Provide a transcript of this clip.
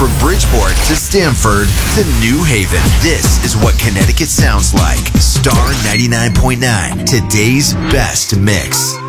From Bridgeport to Stamford to New Haven, this is what Connecticut sounds like. Star 99.9, today's best mix.